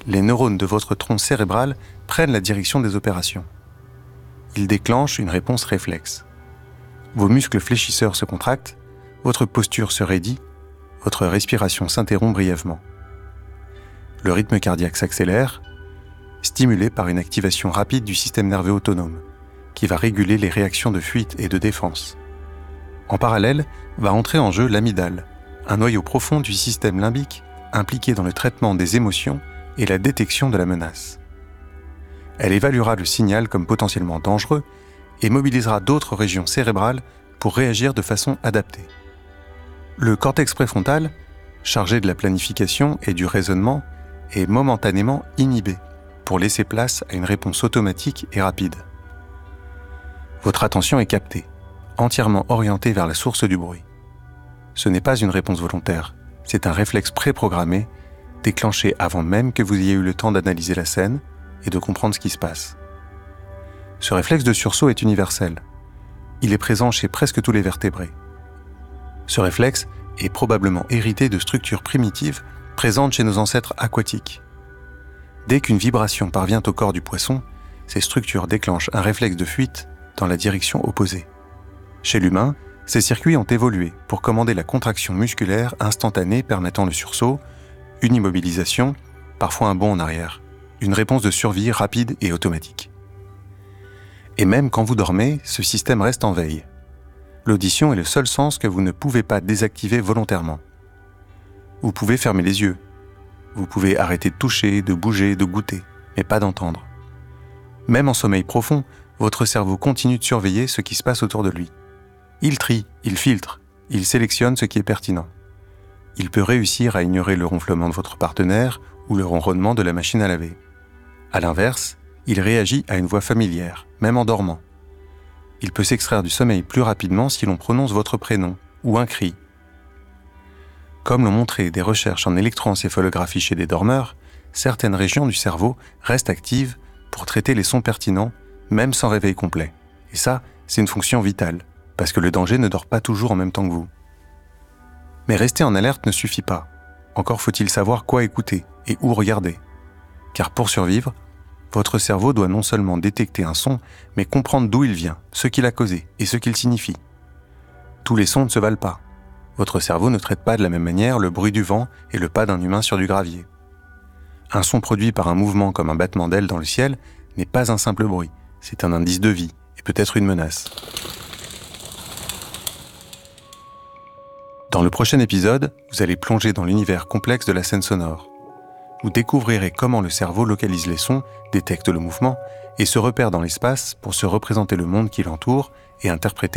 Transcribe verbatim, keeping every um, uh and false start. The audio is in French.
les neurones de votre tronc cérébral prennent la direction des opérations. Ils déclenchent une réponse réflexe. Vos muscles fléchisseurs se contractent, votre posture se raidit, votre respiration s'interrompt brièvement. Le rythme cardiaque s'accélère, stimulé par une activation rapide du système nerveux autonome, qui va réguler les réactions de fuite et de défense. En parallèle, va entrer en jeu l'amygdale, un noyau profond du système limbique impliqué dans le traitement des émotions et la détection de la menace. Elle évaluera le signal comme potentiellement dangereux et mobilisera d'autres régions cérébrales pour réagir de façon adaptée. Le cortex préfrontal, chargé de la planification et du raisonnement, est momentanément inhibé pour laisser place à une réponse automatique et rapide. Votre attention est captée, entièrement orientée vers la source du bruit. Ce n'est pas une réponse volontaire, c'est un réflexe préprogrammé, déclenché avant même que vous ayez eu le temps d'analyser la scène et de comprendre ce qui se passe. Ce réflexe de sursaut est universel. Il est présent chez presque tous les vertébrés. Ce réflexe est probablement hérité de structures primitives présentes chez nos ancêtres aquatiques. Dès qu'une vibration parvient au corps du poisson, ces structures déclenchent un réflexe de fuite dans la direction opposée. Chez l'humain, ces circuits ont évolué pour commander la contraction musculaire instantanée permettant le sursaut, une immobilisation, parfois un bond en arrière, une réponse de survie rapide et automatique. Et même quand vous dormez, ce système reste en veille. L'audition est le seul sens que vous ne pouvez pas désactiver volontairement. Vous pouvez fermer les yeux. Vous pouvez arrêter de toucher, de bouger, de goûter, mais pas d'entendre. Même en sommeil profond, votre cerveau continue de surveiller ce qui se passe autour de lui. Il trie, il filtre, il sélectionne ce qui est pertinent. Il peut réussir à ignorer le ronflement de votre partenaire ou le ronronnement de la machine à laver. À l'inverse, il réagit à une voix familière, même en dormant. Il peut s'extraire du sommeil plus rapidement si l'on prononce votre prénom ou un cri. Comme l'ont montré des recherches en électroencéphalographie chez des dormeurs, certaines régions du cerveau restent actives pour traiter les sons pertinents, même sans réveil complet. Et ça, c'est une fonction vitale, parce que le danger ne dort pas toujours en même temps que vous. Mais rester en alerte ne suffit pas. Encore faut-il savoir quoi écouter et où regarder. Car pour survivre, votre cerveau doit non seulement détecter un son, mais comprendre d'où il vient, ce qu'il a causé et ce qu'il signifie. Tous les sons ne se valent pas. Votre cerveau ne traite pas de la même manière le bruit du vent et le pas d'un humain sur du gravier. Un son produit par un mouvement comme un battement d'ailes dans le ciel n'est pas un simple bruit, c'est un indice de vie et peut-être une menace. Dans le prochain épisode, vous allez plonger dans l'univers complexe de la scène sonore. Vous découvrirez comment le cerveau localise les sons, détecte le mouvement et se repère dans l'espace pour se représenter le monde qui l'entoure et interpréter